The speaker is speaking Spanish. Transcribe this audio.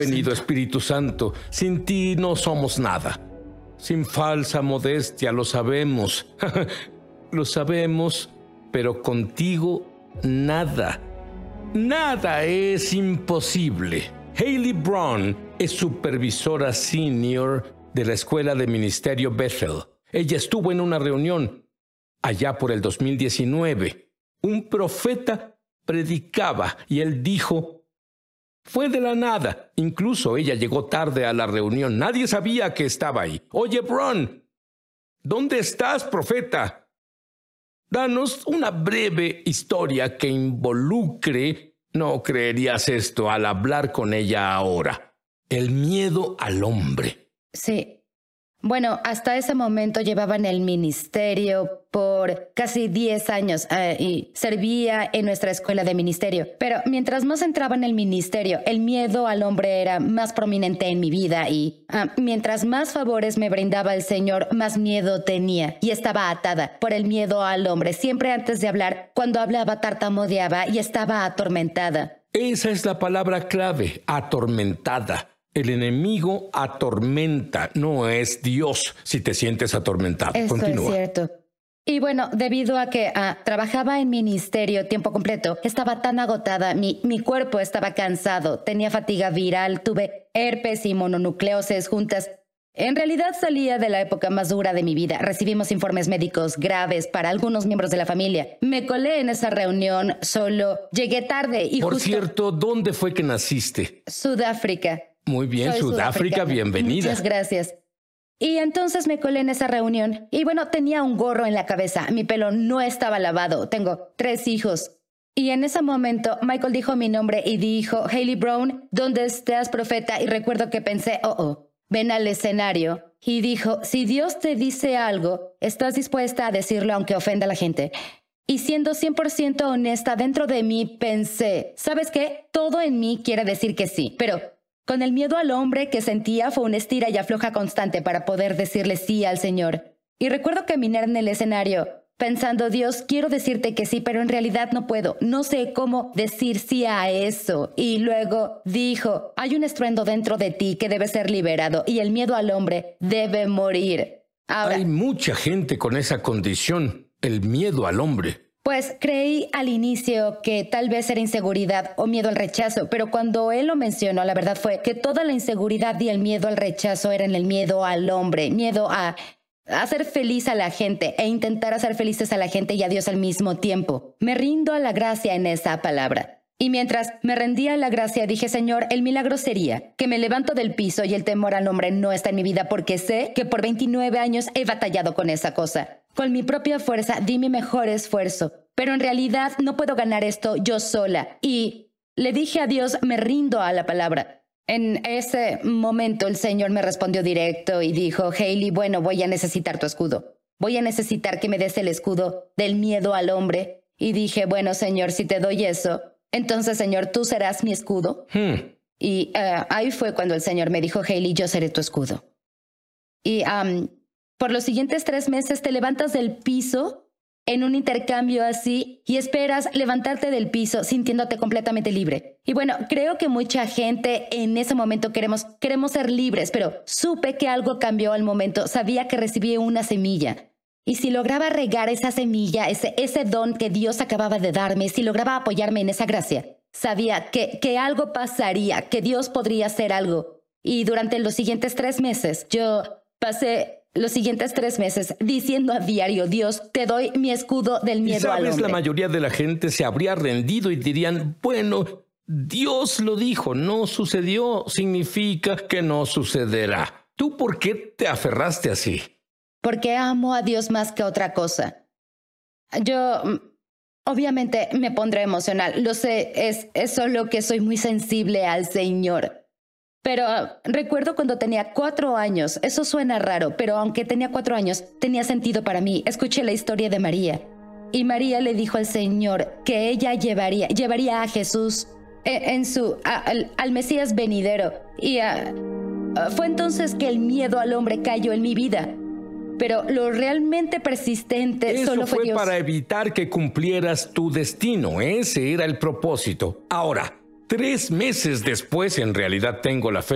Venido Espíritu Santo, sin ti no somos nada. Sin falsa modestia, lo sabemos. Lo sabemos, pero contigo nada. Nada es imposible. Hailey Brown es supervisora senior de la Escuela de Ministerio Bethel. Ella estuvo en una reunión allá por el 2019. Un profeta predicaba y él dijo, fue de la nada. Incluso ella llegó tarde a la reunión. Nadie sabía que estaba ahí. Oye, Brown, ¿dónde estás, profeta? Danos una breve historia que involucre, no creerías esto al hablar con ella ahora, el miedo al hombre. Sí. Bueno, hasta ese momento llevaba en el ministerio por casi 10 años y servía en nuestra escuela de ministerio. Pero mientras más entraba en el ministerio, el miedo al hombre era más prominente en mi vida y mientras más favores me brindaba el Señor, más miedo tenía y estaba atada por el miedo al hombre. Siempre antes de hablar, cuando hablaba tartamudeaba y estaba atormentada. Esa es la palabra clave, atormentada. El enemigo atormenta, no es Dios si te sientes atormentado. Esto Continúa. es cierto. Y bueno, debido a que trabajaba en ministerio tiempo completo, estaba tan agotada, mi cuerpo estaba cansado, tenía fatiga viral, tuve herpes y mononucleosis juntas. En realidad salía de la época más dura de mi vida. Recibimos informes médicos graves para algunos miembros de la familia. Me colé en esa reunión solo, llegué tarde y Por justo... cierto, ¿dónde fue que naciste? Sudáfrica. Muy bien, Soy Sudáfrica, bienvenida. Muchas gracias. Y entonces me colé en esa reunión. Y bueno, tenía un gorro en la cabeza. Mi pelo no estaba lavado. Tengo 3 hijos. Y en ese momento, Michael dijo mi nombre y dijo, Hailey Brown, ¿dónde estás, profeta? Y recuerdo que pensé, ven al escenario. Y dijo, si Dios te dice algo, ¿estás dispuesta a decirlo aunque ofenda a la gente? Y siendo 100% honesta, dentro de mí pensé, ¿sabes qué? Todo en mí quiere decir que sí, pero... Con el miedo al hombre que sentía fue una estira y afloja constante para poder decirle sí al Señor. Y recuerdo caminar en el escenario pensando, Dios, quiero decirte que sí, pero en realidad no puedo. No sé cómo decir sí a eso. Y luego dijo, hay un estruendo dentro de ti que debe ser liberado y el miedo al hombre debe morir. Ahora, hay mucha gente con esa condición, el miedo al hombre. Pues creí al inicio que tal vez era inseguridad o miedo al rechazo, pero cuando él lo mencionó, la verdad fue que toda la inseguridad y el miedo al rechazo eran el miedo al hombre, miedo a hacer feliz a la gente e intentar hacer felices a la gente y a Dios al mismo tiempo. Me rindo a la gracia en esa palabra. Y mientras me rendía a la gracia, dije, Señor, el milagro sería que me levanto del piso y el temor al hombre no está en mi vida porque sé que por 29 años he batallado con esa cosa. Con mi propia fuerza di mi mejor esfuerzo, pero en realidad no puedo ganar esto yo sola. Y le dije a Dios, me rindo a la palabra. En ese momento el Señor me respondió directo y dijo, Hailey, bueno, voy a necesitar tu escudo. Voy a necesitar que me des el escudo del miedo al hombre. Y dije, bueno, Señor, si te doy eso, entonces, Señor, tú serás mi escudo. Y ahí fue cuando el Señor me dijo, Hailey, yo seré tu escudo. Y por los siguientes 3 meses te levantas del piso en un intercambio así y esperas levantarte del piso sintiéndote completamente libre. Y bueno, creo que mucha gente en ese momento queremos ser libres, pero supe que algo cambió al momento. Sabía que recibí una semilla. Y si lograba regar esa semilla, ese don que Dios acababa de darme, si lograba apoyarme en esa gracia, sabía que algo pasaría, que Dios podría hacer algo. Y durante los siguientes 3 meses, yo pasé los siguientes 3 meses diciendo a diario, Dios, te doy mi escudo del miedo al hombre. La mayoría de la gente se habría rendido y dirían, bueno, Dios lo dijo, no sucedió, significa que no sucederá. ¿Tú por qué te aferraste así? Porque amo a Dios más que otra cosa. Yo, obviamente, me pondré emocional. Lo sé, es solo que soy muy sensible al Señor. Pero recuerdo cuando tenía 4 años. Eso suena raro, pero aunque tenía 4 años, tenía sentido para mí. Escuché la historia de María. Y María le dijo al Señor que ella llevaría a Jesús al Mesías venidero. Y fue entonces que el miedo al hombre cayó en mi vida. Pero lo realmente persistente solo fue Dios. Para evitar que cumplieras tu destino. Ese era el propósito. Ahora, 3 meses después, en realidad tengo la fe